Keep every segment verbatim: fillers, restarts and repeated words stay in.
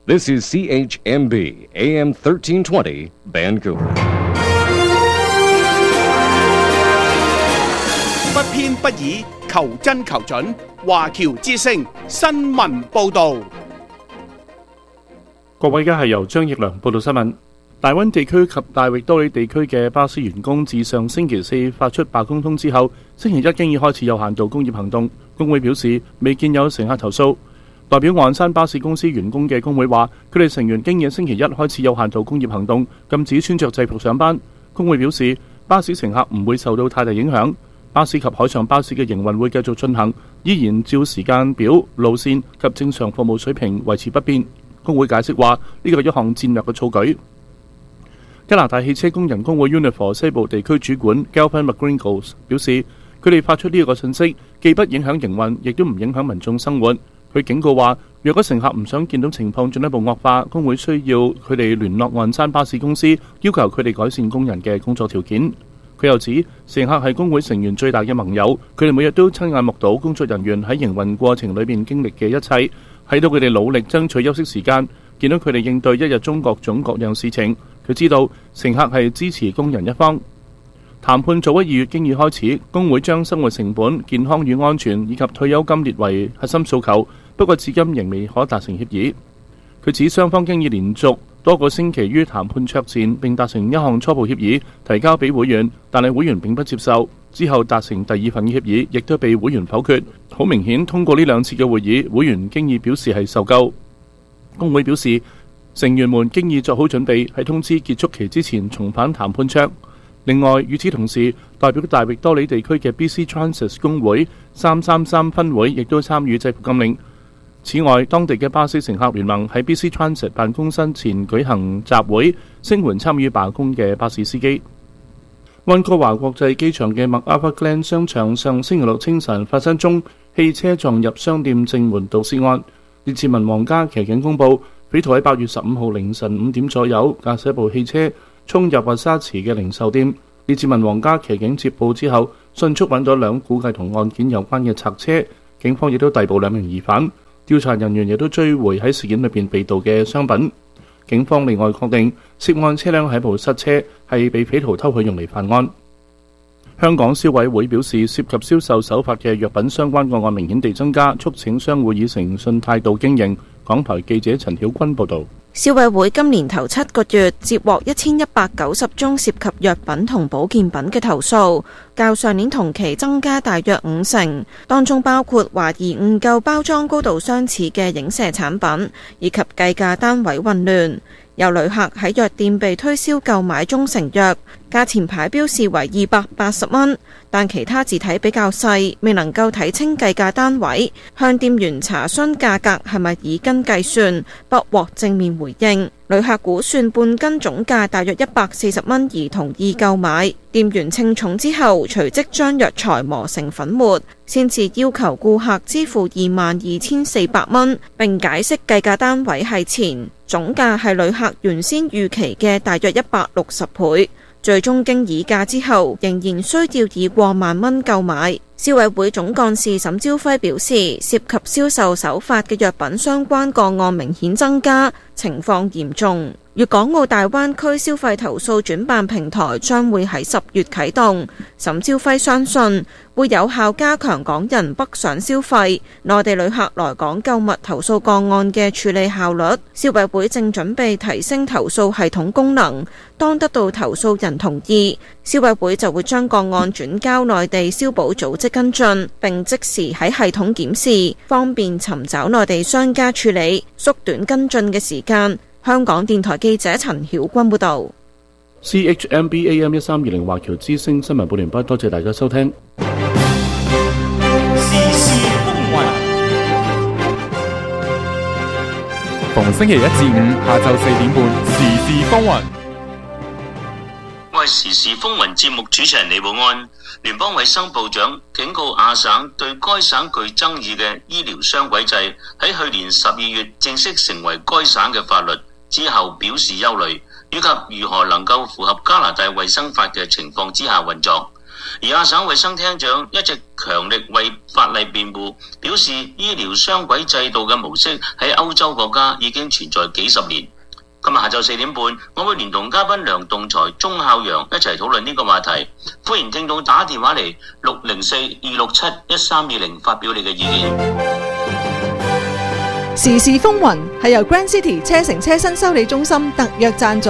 This is C H M B A M thirteen twenty Vancouver。 不偏不倚，求真求準。華僑之聲新聞報導。 各位，而家係由張奕良報道新聞。大溫地區及大域多利地區嘅巴士員工自上星期四發出罷工通知後，星期一經已開始有限度工業行動。工會表示未見有乘客投訴。代表岸山巴士公司員工嘅工會話，佢哋成員經已星期一開始有限度工業行動，禁止穿着制服上班。工會表示，巴士乘客唔會受到太大影響，巴士及海上巴士嘅營運會繼續進行，依然照時間表、路線及正常服務水平維持不變。工會解釋話，呢個係一項戰略嘅措舉。加拿大汽車工人工會 Unifor 西部地區主管 Galvin McGringles 表示，佢哋發出呢一個信息，既不影響營運，亦都唔影響民眾生活。佢警告話，若果乘客唔想見到情況進一步惡化，工會需要佢哋聯絡岸山巴士公司，要求佢哋改善工人嘅工作條件。佢又指，乘客係工會成員最大嘅盟友，佢哋每日都親眼目睹工作人員喺營運過程裏面經歷嘅一切，睇到佢哋努力爭取休息時間，見到佢哋應對一日中各種各樣事情。佢知道乘客係支持工人一方。談判早喺二月經已開始，工會將生活成本、健康與安全以及退休金列為核心訴求，不過至今仍未可達成協議。佢指雙方經已連續多個星期於談判桌前並達成一項初步協議，提交俾會員，但係會員並不接受。之後達成第二份協議，亦都被會員否決。好明顯，通過呢兩次嘅會議，會員經已表示係受夠。工會表示，成員們經已作好準備，喺通知結束期之前重返談判桌。另外，與此同時，代表大域多利地區嘅 B C Transit 工會三三三分會亦都參與制服禁令。此外，當地嘅巴士乘客聯盟喺 B C Transit 辦公室前舉行集會，聲援參與罷工嘅巴士司機。溫哥華國際機場嘅麥阿弗 Glen 商場上星期六清晨發生宗汽車撞入商店正門盜竊案。列治文皇家騎警公佈，匪徒喺八月十五號凌晨五點左右駕駛一部汽車衝入華沙池嘅零售店。列治文皇家騎警接報之後，迅速揾到兩估計同案件有關嘅賊車，警方亦都逮捕兩名疑犯。調查人員亦都追回喺事件裏邊被盜嘅商品。警方另外確定涉案車輛係一部失車，係被匪徒偷去用嚟犯案。香港消委會表示，涉及銷售手法嘅藥品相關個案明顯地增加，促請商戶以誠信態度經營。港台記者陳曉君報導。 消委會今年頭七個月接獲一千一百九十宗涉及藥品同保健品嘅投訴，較上年同期增加大約五成，當中包括懷疑誤購包裝高度相似嘅影射產品，以及計價單位混亂。有旅客喺藥店被推銷購買中成藥，價錢牌標示為二百八十蚊，但其他字體比較細，未能夠睇清計價單位。向店員查詢價格係咪以斤計算，不獲正面回應。旅客估算半斤總價大約一百四十蚊而同意購買，店員稱重之後，隨即將藥材磨成粉末，先至要求顧客支付二萬二千四百蚊，並解釋計價單位係錢，總價係旅客原先預期嘅大約一百六十倍。最終經議價之後，仍然需要以過萬蚊購買。消委會總幹事沈朝輝表示，涉及銷售手法嘅藥品相關個案明顯增加，情況嚴重。粵港澳大灣區消費投訴轉辦平台將會喺十月啟動。沈朝輝相信會有效加強港人北上消費、內地旅客來港購物投訴個案嘅處理效率。消委會正準備提升投訴系統功能，當得到投訴人同意，消委會就會將個案轉交內地消保組織跟進，並即時喺系統檢視，方便尋找內地商家處理，縮短跟進嘅時間。香港電台記者陳曉君報導。 C H M B A M 一三二零華僑之聲新聞報完畢，多謝大家收聽。 時事風雲，逢星期一至五下晝四點半，時事風雲。 我係時事風雲節目主持人李寶安。聯邦衛生部長警告亞省對該省具爭議嘅醫療雙軌制喺去年十二月正式成為該省嘅法律之後表示憂慮，以及如何能夠符合加拿大衛生法嘅情況之下運作。 而亞省衛生廳長一直強力為法例辯護，表示醫療雙軌制度嘅模式喺歐洲國家已經存在幾十年。今日下晝四點半，我會連同嘉賓梁棟才、鐘孝陽一齊討論呢個話題。歡迎聽眾打電話嚟六零四二六七一三二零發表你嘅意見。 時事風雲係由 Grand City 車城車新修理中心特約贊助。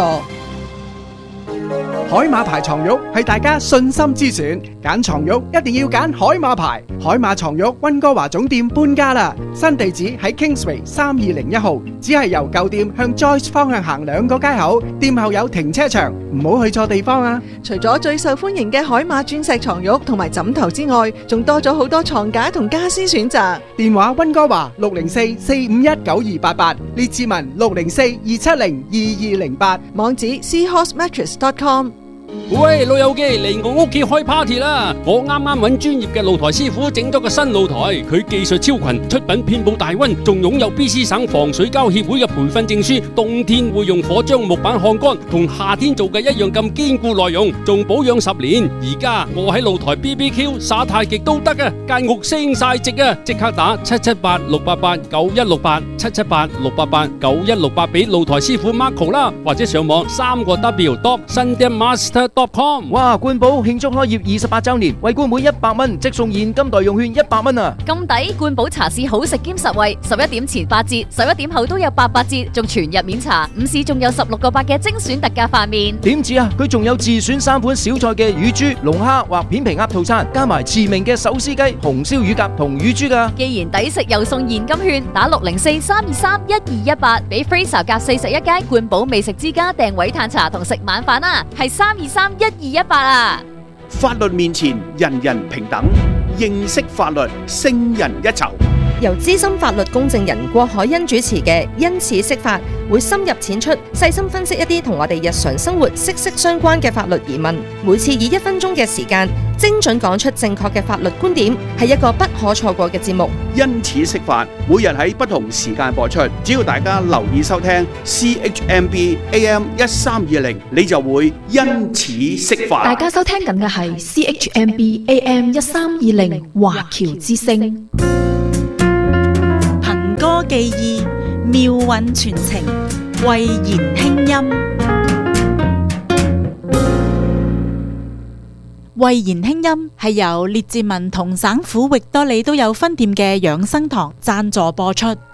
海馬牌床褥係大家信心之選，揀床褥一定要揀海馬牌。海馬床褥溫哥華總店搬家啦，新地址喺 Kingsway 三二零一號，只係由舊店向 Joyce 方向行兩個街口，店後有停車場，唔好去錯地方啊！ 除咗最受歡迎嘅海馬鑽石床褥同埋枕頭之外，仲多咗好多床架同家私選擇。 電話溫哥華六零四四五一九二八八，列治文六零四二七零二二零八， 網址 seahorse mattress dot com。 喂，老友記嚟我屋企開 party 啦！我啱啱揾專業嘅露台師傅整咗個新露台，佢技術超群，出品遍佈大溫，仲擁有 B C 省防水膠協會嘅培訓證書。冬天會用火將木板烘乾，同夏天做嘅一樣咁堅固耐用，仲保養十年。而家我喺露台 B B Q 耍太極都得啊！間屋升晒值啊！即刻打七七八六八八九一六八七七八六八八九一六八俾露台師傅 Marco 啦，或者上網三個 W dot sundaemaster dot com。 哇！冠寶慶祝開業二十八週年，為冠每一百蚊即送現金代用券一百蚊啊！ 咁抵！冠寶茶市好食兼實惠，十一點前八折，十一點後都有八八折，仲全日免茶。午市仲有十六個八嘅精選特價飯麵。 點止啊！佢仲有自選三款小菜嘅乳豬、龍蝦或片皮鴨套餐，加埋馳名嘅手撕雞、紅燒乳鴿同乳豬噶。 既然抵食又送現金券，打六零四三二三一二一八，俾 Fraser 隔四十一街冠寶美食之家訂位嘆茶同食晚飯啊！係三二三一二一八啊！ 法律面前人人平等，認識法律勝人一籌。 由資深法律公證人郭海欣主持嘅因此釋法，會深入淺出，細心分析一啲同我哋日常生活息息相關嘅法律疑問。每次以一分鐘嘅時間，精準講出正確嘅法律觀點，係一個不可錯過嘅節目。 因此釋法，每日喺不同時間播出，只要大家留意收聽 C H M B A M 一三二零，你就會因此釋法。 大家收聽緊嘅係 C H M B A M 一三二零華僑之聲。 歌寄意，妙韻傳情，慧言輕音。慧言輕音係由列治文同省府域多利都有分店嘅養生堂贊助播出。